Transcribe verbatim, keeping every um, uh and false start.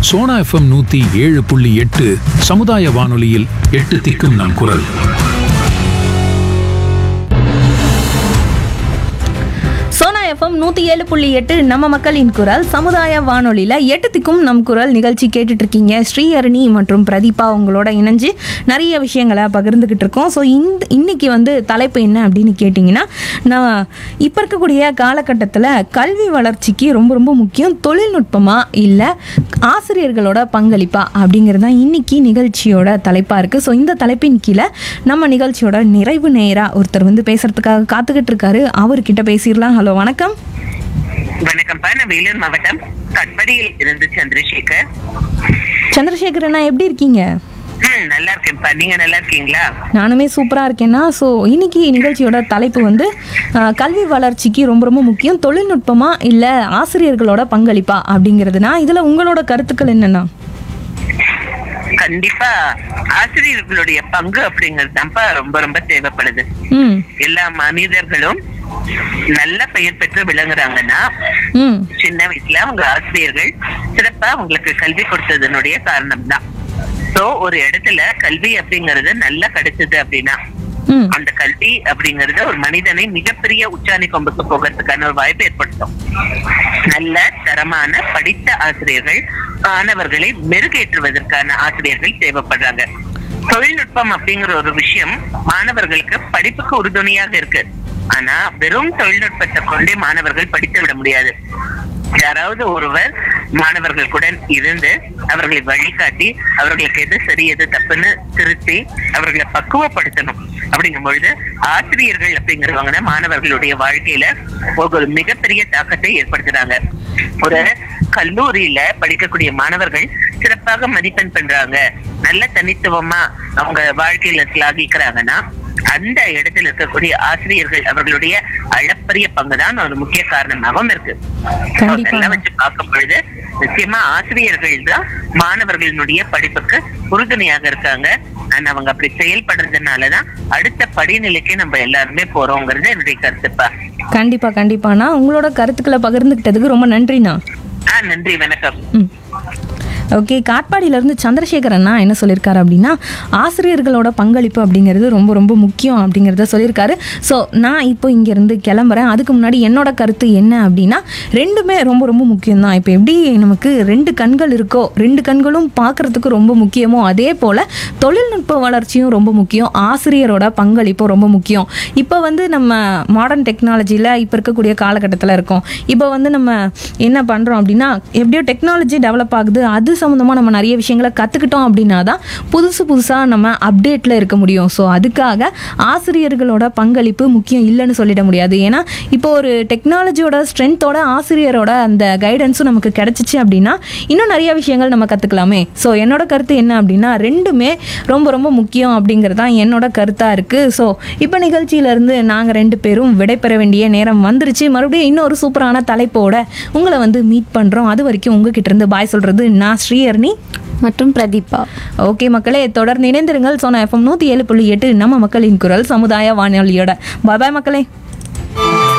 Sona FM நூத்தி ஏழு புள்ளி எட்டு சமுதாய வானொலியில் எட்டு திக்கும் நம் குரல். சோனா எஃப்எம் நூற்றி ஏழு புள்ளி எட்டு நம்ம மக்களின் குரல் சமுதாய வானொலியில் எட்டு திக்கும் நம் குரல் நிகழ்ச்சி கேட்டுட்டு இருக்கீங்க. ஸ்ரீஹரணி மற்றும் பிரதீபா உங்களோட இணைஞ்சு நிறைய விஷயங்களை பகிர்ந்துக்கிட்டு இருக்கோம். ஸோ இந்த இன்னைக்கு வந்து தலைப்பு என்ன அப்படின்னு கேட்டிங்கன்னா, நான் இப்போ இருக்கக்கூடிய காலகட்டத்தில் கல்வி வளர்ச்சிக்கு ரொம்ப ரொம்ப முக்கியம் தொழில்நுட்பமா இல்லை ஆசிரியர்களோட பங்களிப்பா அப்படிங்கிறது தான் இன்னைக்கு நிகழ்ச்சியோட தலைப்பாக இருக்குது. ஸோ இந்த தலைப்பின் கீழே நம்ம நிகழ்ச்சியோட நிறைவு நேராக ஒருத்தர் வந்து பேசுறதுக்காக காத்துக்கிட்டு இருக்காரு. அவர்கிட்ட பேசிடலாம். ஹலோ, வணக்கம். வணக்கம்ப்பா, நான் வேலூர் மாவட்டம் கட்படியில் இருந்து சந்திரசேகர். சந்திரசேகர் அண்ணா, எப்படி இருக்கீங்க? ம் நல்லா இருக்கேன்ப்பா, நீங்க நல்லா இருக்கீங்களா? நானுமே சூப்பராக இருக்கேன்னா. ஸோ இன்னைக்கு நிகழ்ச்சியோட தலைப்பு வந்து அஹ், கல்வி வளர்ச்சிக்கு ரொம்ப ரொம்ப முக்கியம் தொழில்நுட்பமா இல்லை ஆசிரியர்களோட பங்களிப்பா அப்படிங்கிறதுனா இதில் உங்களோட கருத்துக்கள் என்னன்னா? கண்டிப்பா ஆசிரியர்களுடைய பங்கு அப்படிங்கிறது தான்ப்பா ரொம்ப ரொம்ப தேவைப்படுது. ம் எல்லா மனிதர்களும் நல்ல பெயர் பெற்று விளங்குறாங்கன்னா ம் சின்ன வயசுல அவங்க ஆசிரியர்கள் சிறப்பா அவங்களுக்கு கல்வி கொடுத்ததனுடைய காரணம் தான். சோ ஒரு இடத்துல கல்வி அப்படிங்கறது நல்லா கிடைச்சது அப்படின்னா ம் அந்த கல்வி அப்படிங்கறது ஒரு மனிதனை மிகப்பெரிய உச்சாணி கொம்புக்கு போகிறதுக்கான ஒரு வாய்ப்பு ஏற்படுத்தும். நல்ல தரமான படித்த ஆசிரியர்கள் மாணவர்களை மெருகேற்றுவதற்கான ஆசிரியர்கள் தேவைப்படுறாங்க. தொழில்நுட்பம் அப்படிங்கிற ஒரு விஷயம் மாணவர்களுக்கு படிப்புக்கு உறுதுணையாக இருக்கு. ஆனா வெறும் தொழில்நுட்பத்தை கொண்டே மாணவர்கள் படித்து விட முடியாது. யாராவது ஒருவர் மாணவர்கள் கூட இருந்து அவர்களை வழிகாட்டி அவர்களுக்கு எது சரி எது தப்புன்னு திருத்தி அவர்களை பக்குவப்படுத்தணும். அப்படிங்கும் பொழுது ஆசிரியர்கள் அப்படிங்கிறவங்க மாணவர்களுடைய வாழ்க்கையில ஒரு மிகப்பெரிய தாக்கத்தை ஏற்படுத்துறாங்க. ஒரு கல்லூரியில படிக்கக்கூடிய மாணவர்கள் சிறப்பாக மதிப்பெண் பண்றாங்க, நல்ல தனித்துவமா அவங்க வாழ்க்கையில சிலாகிக்கிறாங்கன்னா அந்த இடத்துல இருக்கக்கூடிய ஆசிரியர்கள் அவர்களுடைய அளப்பரிய பங்குதான் ஒரு முக்கிய காரணமாகவும் இருக்கு. அதெல்லாம் வச்சு பார்க்கும் பொழுது நிச்சயமா ஆசிரியர்கள் தான் மாணவர்களுடைய படிப்புக்கு உறுதுணையாக இருக்காங்க. அவங்க அப்படி செயல்படுறதுனாலதான் அடுத்த படிநிலைக்கு நம்ம எல்லாருமே போறோங்கிறது என்னுடைய கருத்துப்பா. கண்டிப்பா கண்டிப்பாண்ணா, உங்களோட கருத்துக்களை பகிர்ந்துக்கிட்டதுக்கு ரொம்ப நன்றிண்ணா. ஆஹ் நன்றி, வணக்கம். ஓகே, காட்பாடியிலேருந்து சந்திரசேகர் அண்ணா என்ன சொல்லியிருக்காரு அப்படின்னா, ஆசிரியர்களோட பங்களிப்பு அப்படிங்கிறது ரொம்ப ரொம்ப முக்கியம் அப்படிங்கிறத சொல்லியிருக்காரு. ஸோ நான் இப்போ இங்கேருந்து கிளம்புறேன். அதுக்கு முன்னாடி என்னோட கருத்து என்ன அப்படின்னா, ரெண்டுமே ரொம்ப ரொம்ப முக்கியம்தான். இப்போ எப்படி நமக்கு ரெண்டு கண்கள் இருக்கோ, ரெண்டு கண்களும் பார்க்குறதுக்கு ரொம்ப முக்கியமோ, அதே போல் தொழில்நுட்ப வளர்ச்சியும் ரொம்ப முக்கியம், ஆசிரியரோட பங்களிப்பும் ரொம்ப முக்கியம். இப்போ வந்து நம்ம மாடர்ன் டெக்னாலஜியில் இப்போ இருக்கக்கூடிய காலகட்டத்தில் இருக்கோம். இப்போ வந்து நம்ம என்ன பண்ணுறோம் அப்படின்னா, எப்படியோ டெக்னாலஜி டெவலப் ஆகுது, அது சம்மந்தமாக நம்ம நிறைய விஷயங்களை கற்றுக்கிட்டோம் அப்படின்னா தான் புதுசு புதுசாக நம்ம அப்டேட்டில் இருக்க முடியும். ஸோ அதுக்காக ஆசிரியர்களோட பங்களிப்பு முக்கியம் இல்லைன்னு சொல்லிட முடியாது. ஏன்னா இப்போ ஒரு டெக்னாலஜியோட ஸ்ட்ரென்த்தோட ஆசிரியரோட அந்த கைடன்ஸும் நமக்கு கிடச்சிச்சு அப்படின்னா இன்னும் நிறைய விஷயங்கள் நம்ம கற்றுக்கலாமே. ஸோ என்னோட கருத்து என்ன அப்படின்னா, ரெண்டுமே ரொம்ப ரொம்ப முக்கியம் அப்படிங்கிறது தான் என்னோட கருத்தாக இருக்குது. ஸோ இப்போ நிகழ்ச்சியிலேருந்து நாங்கள் ரெண்டு பேரும் விடைபெற வேண்டிய நேரம் வந்துருச்சு. மறுபடியும் இன்னொரு சூப்பரான தலைப்போட உங்களை வந்து மீட் பண்ணுறோம். அது வரைக்கும் உங்ககிட்ட இருந்து பாய் சொல்கிறது நான் ஸ்ரீஹரணி மற்றும் பிரதீபா. ஓகே மக்களே, தொடர்ந்து இணைந்திருங்கள். சோனா எஃப்எம் நூற்றி ஏழு புள்ளி எட்டு நம்ம மக்களின் குரல் சமுதாய வானொலியோட. பாய் பாய் மக்களே.